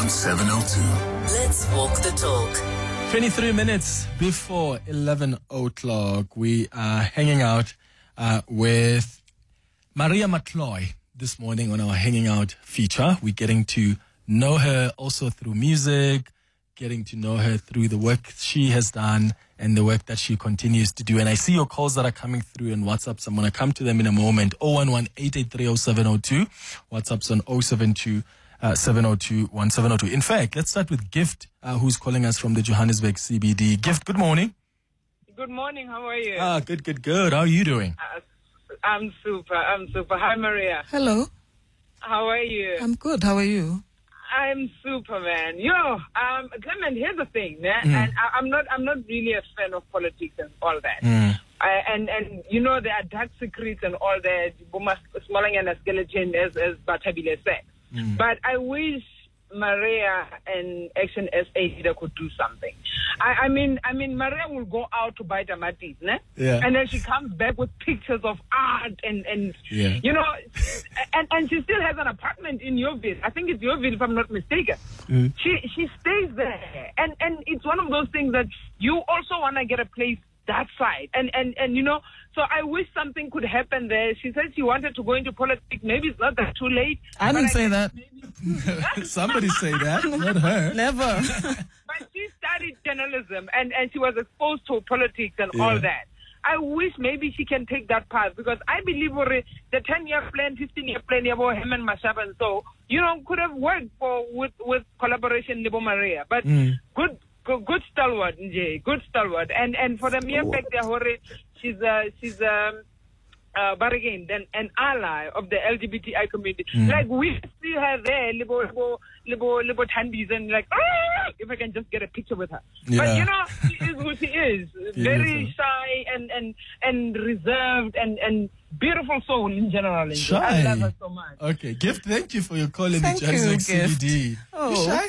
on 702. Let's walk the talk. 23 minutes before 11 o'clock, we are hanging out with Maria Matloy this morning on our Hanging Out feature. We're getting to know her also through music, getting to know her through the work she has done and the work that she continues to do. And I see your calls that are coming through in WhatsApp, so I'm going to come to them in a moment. 011-883-0702. WhatsApp's on 072-702-1702. In fact, let's start with Gift, who's calling us from the Johannesburg CBD. Gift, good morning. Good morning. How are you? Good. How are you doing? I'm super. Hi, Maria. Hello. How are you? I'm good. How are you? I'm super, man. Clement, here's the thing, man. And I'm not really a fan of politics and all that. And you know, there are dark secrets and all that. Smalling and a skeleton, as Batabile said. But I wish Maria and Action SA could do something. I mean, Maria will go out to buy tamatis, ne? Yeah. And then she comes back with pictures of art and you know, and she still has an apartment in Yeoville. I think it's Yeoville, if I'm not mistaken. She stays there, and it's one of those things that you also want to get a place that side, and you know. So I wish something could happen there. She said she wanted to go into politics. Maybe it's not that too late. I didn't say that. Somebody say that, not her. Never. But she studied journalism and she was exposed to politics and all that. I wish maybe she can take that path, because I believe the 10-year plan, 15-year plan, him and Mashaba, and so, you know, could have worked with collaboration, Libo Maria. But good stalwart, Njay. Good stalwart. And for the mere fact that she's but again, then an ally of the LGBTI community. Like, we see her there, libo tandies, and like, if I can just get a picture with her. Yeah. But you know, she is who she is. Very shy and reserved and beautiful soul in general. Shy. I love her so much. Okay, Gift, thank you for your call in the Thank you, Johannesburg Gift. CBD. Oh. You shy?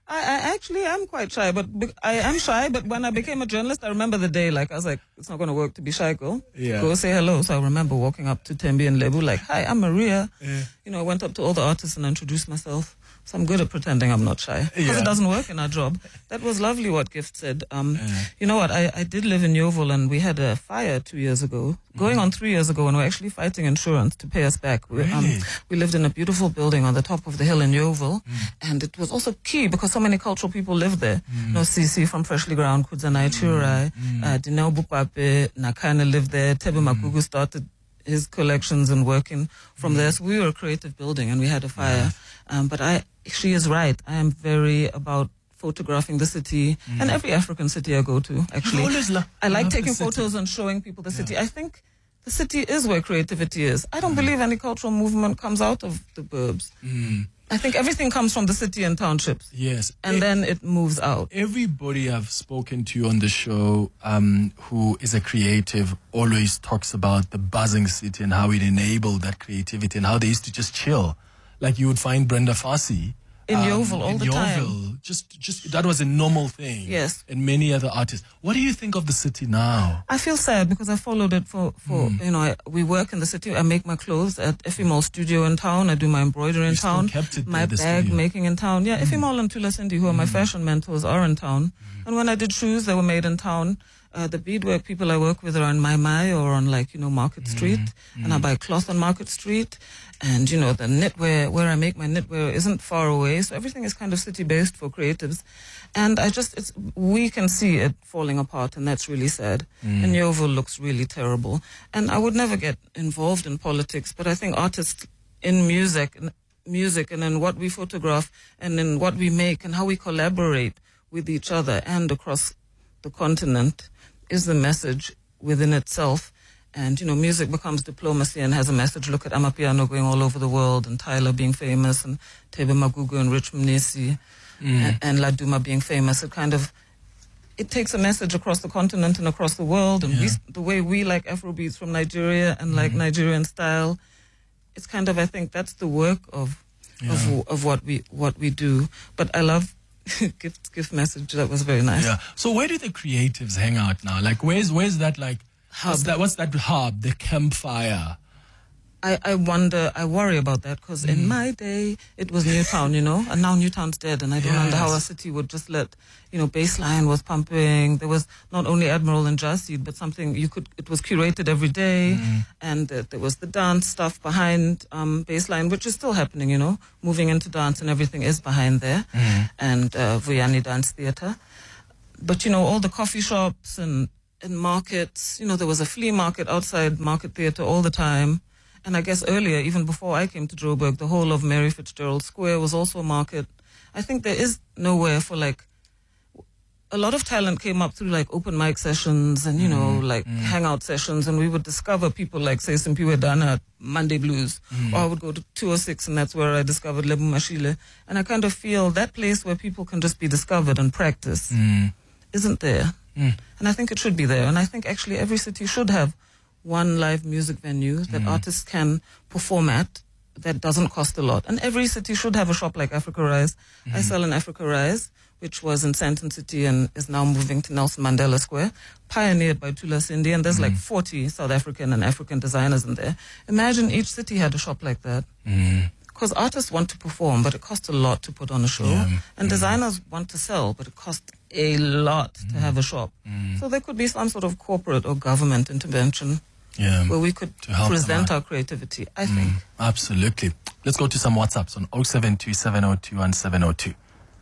I actually am quite shy, but I am shy. But when I became a journalist, I remember the day, like, I was like, it's not going to work to be shy, girl. Yeah. Go say hello. So I remember walking up to Tembi and Lebu, like, hi, I'm Maria. Yeah. You know, I went up to all the artists and introduced myself. So I'm good at pretending I'm not shy, because it doesn't work in our job. That was lovely what Gift said. You know what? I did live in Yeoville, and we had a fire 2 years ago, going on 3 years ago, and we're actually fighting insurance to pay us back. We lived in a beautiful building on the top of the hill in Yeoville, and it was also key because so many cultural people lived there. You know, Sisi from Freshly Ground, Kudzanai Chirai, Dineo Bupape, Nakana lived there, Tebe Makugu started his collections and working from there. So we were a creative building, and we had a fire. But she is right. I am very about photographing the city and every African city I go to, actually. I like taking photos and showing people the city. I think the city is where creativity is. I don't believe any cultural movement comes out of the burbs. I think everything comes from the city and townships. Yes. And then it moves out. Everybody I've spoken to on the show who is a creative always talks about the buzzing city and how it enabled that creativity and how they used to just chill. Like, you would find Brenda Fassie in Yeoville all the time. Just that was a normal thing. Yes. And many other artists. What do you think of the city now? I feel sad because I followed it for you know, we work in the city. I make my clothes at Effie Mall Studio in town. I do my embroidery in town. Still kept it my there, the bag studio. making in town. Yeah, Effie Mall and Tula Cindy, who are my fashion mentors, are in town. And when I did shoes, they were made in town. The beadwork people I work with are on Mai or on, like, you know, Market Street. And I buy cloth on Market Street. And, you know, the knitwear, where I make my knitwear isn't far away. So everything is kind of city-based for creatives. And we can see it falling apart, and that's really sad. And Yeoville looks really terrible. And I would never get involved in politics, but I think artists in music and in what we photograph and in what we make and how we collaborate with each other and across the continent is the message within itself. And, you know, music becomes diplomacy and has a message. Look at Amapiano going all over the world, and Tyler being famous, and Tebe Magugu and Rich Mnisi and Laduma being famous. It takes a message across the continent and across the world. And the way we like Afrobeats from Nigeria and like Nigerian style, it's kind of, I think that's the work of what we do. But I love gift message. That was very nice. Yeah. So where do the creatives hang out now? Like, where's that, like, what's that hub, the campfire? I wonder, I worry about that because in my day, it was Newtown, and now Newtown's dead, and I don't know how a city would just let, Baseline was pumping. There was not only Admiral and Jazzy, but something it was curated every day, and there was the dance stuff behind Baseline, which is still happening, moving into dance and everything is behind there, and Vuyani Dance Theatre. But, all the coffee shops and markets, there was a flea market outside Market Theatre all the time. And I guess earlier, even before I came to Joburg, the whole of Mary Fitzgerald Square was also a market. I think there is nowhere for a lot of talent came up through open mic sessions and, hangout sessions. And we would discover people like, say, Simpiwe Dana at Monday Blues. Or I would go to 206 and that's where I discovered Lebu Mashile. And I kind of feel that place where people can just be discovered and practice isn't there. And I think it should be there. And I think actually every city should have one live music venue that artists can perform at that doesn't cost a lot. And every city should have a shop like Africa Rise. I sell in Africa Rise, which was in Sandton City and is now moving to Nelson Mandela Square, pioneered by Tula Cindy, and there's 40 South African and African designers in there. Imagine each city had a shop like that. Because artists want to perform, but it costs a lot to put on a show. And designers want to sell, but it costs a lot to have a shop. So there could be some sort of corporate or government intervention where we could present our creativity, I think. Absolutely. Let's go to some WhatsApps on 072-702-1702.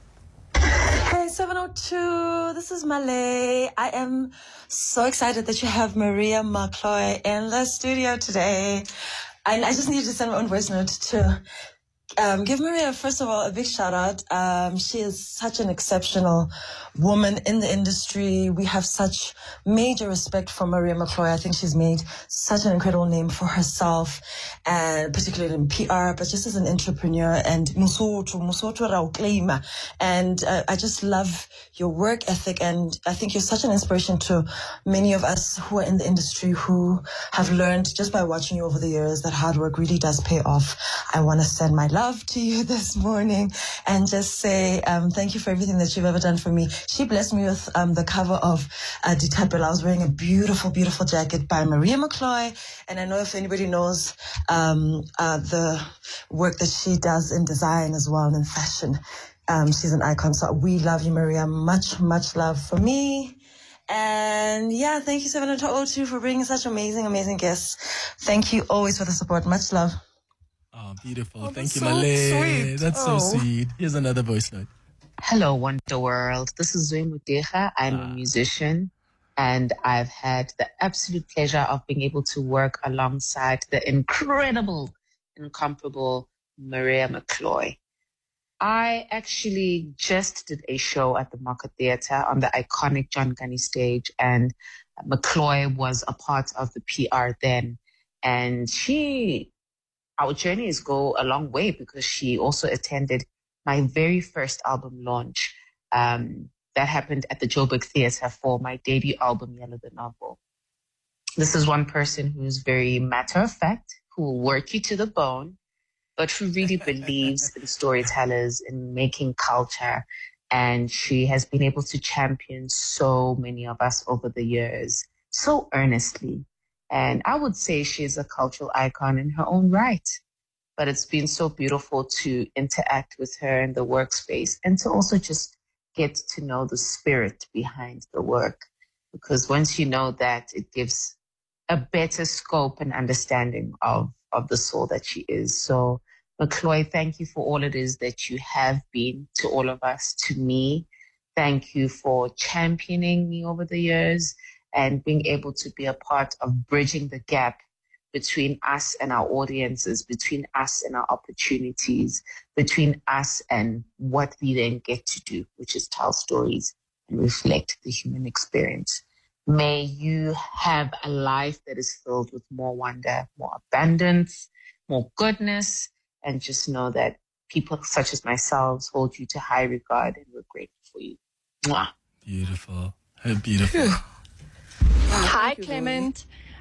Hey, 702, this is Malay. I am so excited that you have Maria Macloy in the studio today. And I just needed to send my own voice note to give Maria, first of all, a big shout out. She is such an exceptional woman in the industry. We have such major respect for Maria Macloy. I think she's made such an incredible name for herself, and particularly in PR, but just as an entrepreneur and Musoto Rao Kleima. And I just love your work ethic, and I think you're such an inspiration to many of us who are in the industry who have learned just by watching you over the years that hard work really does pay off. I want to send my love to you this morning and just say thank you for everything that you've ever done for me. She blessed me with the cover of Ditapel. I was wearing a beautiful, beautiful jacket by Maria Macloy, and I know if anybody knows the work that she does in design as well and in fashion, she's an icon. So we love you, Maria. Much, much love for me. And yeah, thank you 702 for bringing such amazing, amazing guests. Thank you always for the support. Much love. Oh, beautiful. Oh, Thank you, so Malay. sweet. That's so sweet. Here's another voice note. Hello, Wonder World. This is Zoe Mudeja. I'm a musician, and I've had the absolute pleasure of being able to work alongside the incredible, incomparable Maria Macloy. I actually just did a show at the Market Theatre on the iconic John Gunny stage, and Macloy was a part of the PR then. And our journeys go a long way because she also attended my very first album launch that happened at the Joburg Theatre for my debut album, Yellow the Novel. This is one person who's very matter of fact, who will work you to the bone, but who really believes in storytellers, in making culture. And she has been able to champion so many of us over the years so earnestly. And I would say she's a cultural icon in her own right. But it's been so beautiful to interact with her in the workspace and to also just get to know the spirit behind the work. Because once you know that, it gives a better scope and understanding of the soul that she is. So, Macloy, thank you for all it is that you have been to all of us, to me. Thank you for championing me over the years and being able to be a part of bridging the gap between us and our audiences, between us and our opportunities, between us and what we then get to do, which is tell stories and reflect the human experience. May you have a life that is filled with more wonder, more abundance, more goodness, and just know that people such as myself hold you to high regard, and we're grateful for you. Mwah. Beautiful. Beautiful. Hi, Clement.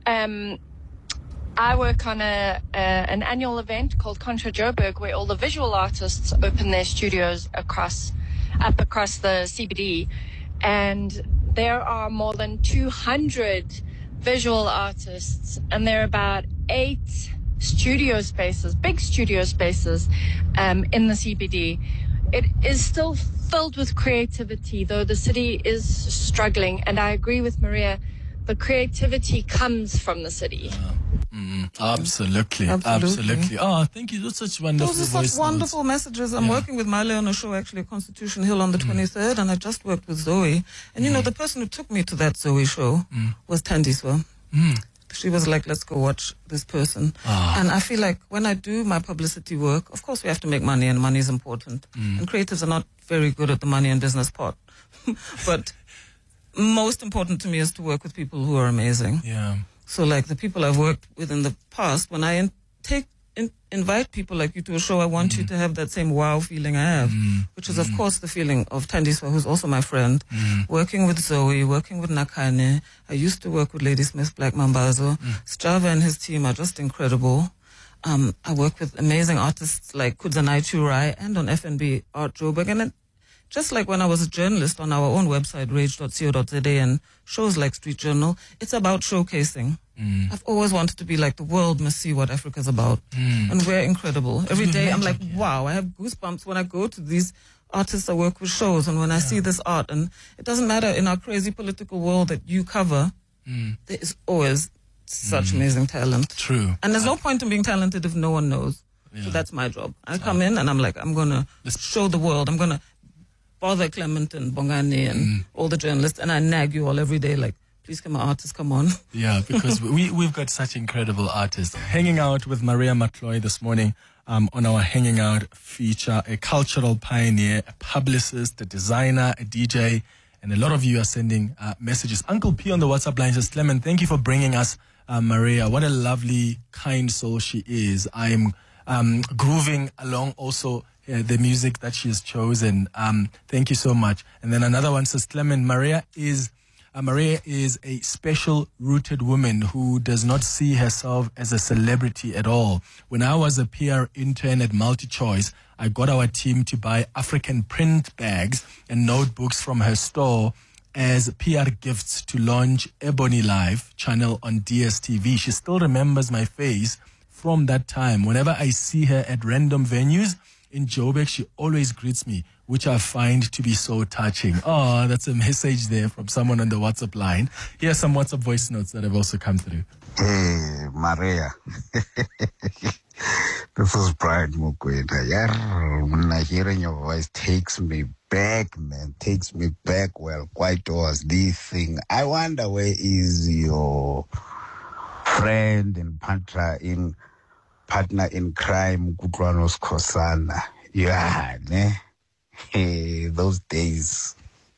I work on an annual event called Contra Joburg, where all the visual artists open their studios up across the CBD, and there are more than 200 visual artists, and there are about 8 studio spaces, big studio spaces in the CBD. It is still filled with creativity, though the city is struggling. And I agree with Maria, the creativity comes from the city. Absolutely. Oh, thank you. Those such wonderful Those are such wonderful notes. messages. I'm working with Male on a show actually at Constitution Hill on the 23rd, and I just worked with Zoe. And you know, the person who took me to that Zoe show was Thandiswa. She was like, let's go watch this person. And I feel like when I do my publicity work, of course we have to make money, and money is important. And creatives are not very good at the money and business part. But most important to me is to work with people who are amazing. Yeah. So like the people I've worked with in the past, when I invite people like you to a show, I want you to have that same wow feeling I have, which is of course the feeling of Thandiswa, who's also my friend, working with Zoe, working with Nakane. I used to work with Ladysmith Black Mambazo. Strava and his team are just incredible. I work with amazing artists like Kudzanai Churai and on FNB Art Joburg. And just like when I was a journalist on our own website, rage.co.za, and shows like Street Journal, it's about showcasing. I've always wanted to be like, the world must see what Africa's about. And we're incredible. Every day I'm like, wow, I have goosebumps when I go to these artists I work with shows, and when I see this art. And it doesn't matter in our crazy political world that you cover, there is always such amazing talent. True. And there's no point in being talented if no one knows. So that's my job. I come in and I'm like, I'm going to show the world. I'm going to bother Clement and Bongani and all the journalists, and I nag you all every day like, please come on, artists, come on. Yeah, because we've got such incredible artists. Hanging out with Maria Matloy this morning on our Hanging Out feature, a cultural pioneer, a publicist, a designer, a DJ, and a lot of you are sending messages. Uncle P on the WhatsApp line says, Clement, thank you for bringing us Maria. What a lovely, kind soul she is. I'm grooving along also the music that she has chosen. Thank you so much. And then another one says, Clement, Maria is a special rooted woman who does not see herself as a celebrity at all. When I was a PR intern at MultiChoice, I got our team to buy African print bags and notebooks from her store as PR gifts to launch Ebony Live channel on DSTV. She still remembers my face from that time. Whenever I see her at random venues in Joburg, she always greets me, which I find to be so touching. Oh, that's a message there from someone on the WhatsApp line. Here's some WhatsApp voice notes that have also come through. Hey, Maria. This is Brian Mukweta. Yeah, hearing your voice takes me back, man. Takes me back, well, quite towards this thing. I wonder, where is your friend and partner in crime, Gudwanos Kosana? Yeah, ne? Hey, those days.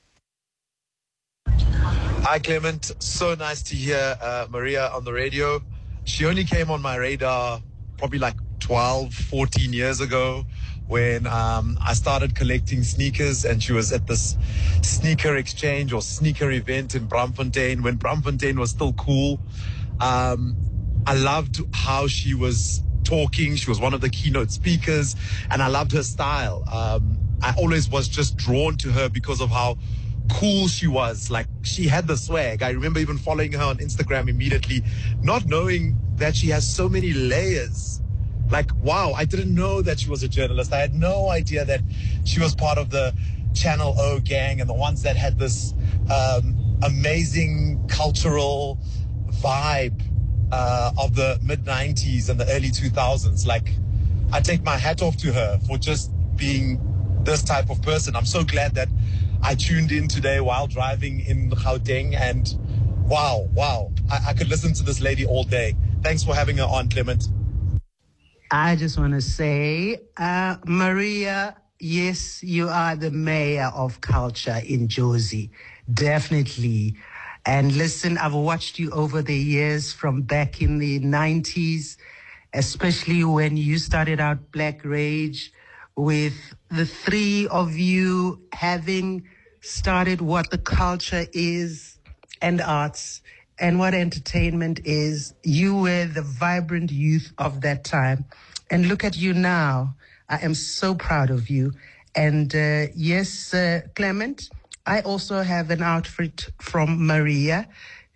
Hi, Clement. So nice to hear Maria on the radio. She only came on my radar probably like 12, 14 years ago when I started collecting sneakers, and she was at this sneaker exchange or sneaker event in Braamfontein when Braamfontein was still cool. I loved how she was talking. She was one of the keynote speakers, and I loved her style. I always was just drawn to her because of how cool she was. Like, she had the swag. I remember even following her on Instagram immediately, not knowing that she has so many layers. Like, wow, I didn't know that she was a journalist. I had no idea that she was part of the Channel O gang and the ones that had this amazing cultural vibe of the mid-90s and the early 2000s. Like, I take my hat off to her for just being this type of person. I'm so glad that I tuned in today while driving in Gauteng, and wow, I could listen to this lady all day. Thanks for having her on, Clement. I just want to say, Maria, yes, you are the mayor of culture in Jozi. Definitely. And listen, I've watched you over the years from back in the 90s, especially when you started out Black Rage, with the three of you having started what the culture is and arts and what entertainment is. You were the vibrant youth of that time. And look at you now. I am so proud of you. And yes, Clement, I also have an outfit from Maria.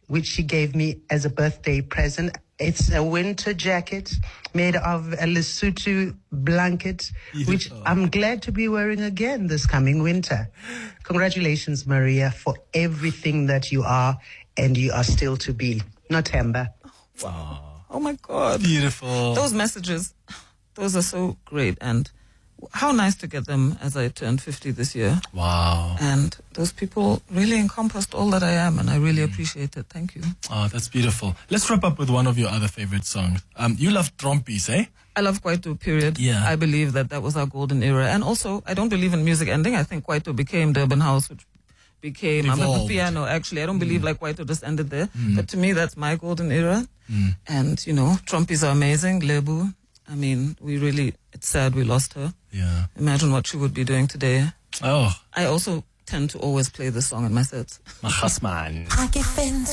which she gave me as a birthday present. It's a winter jacket made of a Lesotho blanket, which I'm glad to be wearing again this coming winter. Congratulations, Maria, for everything that you are and you are still to be. Nothemba. Wow. Oh, my God. Beautiful. Those messages, those are so great. And how nice to get them as I turned 50 this year. Wow. And those people really encompassed all that I am, and I really appreciate it. Thank you. Oh, that's beautiful. Let's wrap up with one of your other favorite songs. You love Trompies, eh? I love Kwaito, period. Yeah. I believe that was our golden era. And also, I don't believe in music ending. I think Kwaito became the Urban House, which became Amapiano, actually. I don't believe like Kwaito just ended there. But to me, that's my golden era. And, you know, Trompies are amazing. Lebu. I mean, it's sad we lost her. Yeah. Imagine what she would be doing today. Oh. I also tend to always play this song in my sets. Mahasman.